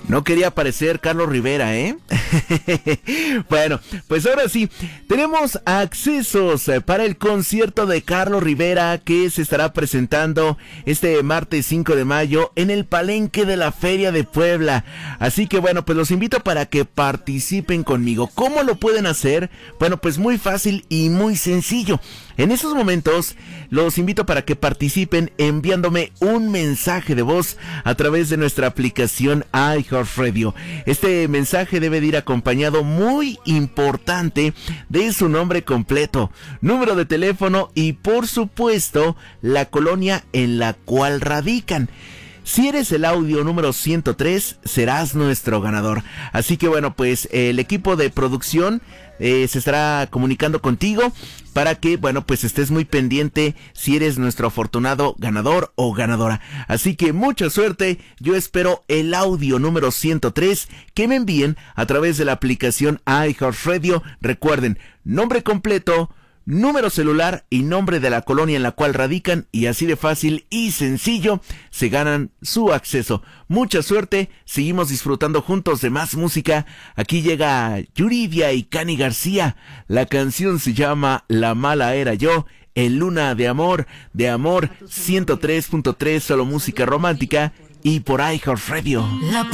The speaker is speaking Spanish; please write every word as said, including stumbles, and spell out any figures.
No quería parecer Carlos Rivera, ¿eh? Bueno, pues ahora sí, tenemos accesos para el concierto de Carlos Rivera que se estará presentando este martes cinco de mayo en el Palenque de la Feria de Puebla. Así que bueno, pues los invito para que participen conmigo. ¿Cómo lo pueden hacer? Bueno, pues muy fácil y muy sencillo. En estos momentos los invito para que participen enviándome un mensaje de voz a través de nuestra aplicación iHeartRadio. Este mensaje debe de ir acompañado, muy importante, de su nombre completo, número de teléfono y por supuesto la colonia en la cual radican. Si eres el audio número ciento tres, serás nuestro ganador. Así que bueno, pues el equipo de producción eh, se estará comunicando contigo para que, bueno, pues estés muy pendiente si eres nuestro afortunado ganador o ganadora. Así que mucha suerte. Yo espero el audio número ciento tres que me envíen a través de la aplicación iHeartRadio. Recuerden, nombre completo, número celular y nombre de la colonia en la cual radican, y así de fácil y sencillo se ganan su acceso. Mucha suerte, seguimos disfrutando juntos de más música. Aquí llega Yuridia y Cani García. La canción se llama La Mala Era Yo, en Luna de Amor, de Amor ciento tres punto tres, solo música romántica y por iHeartRadio.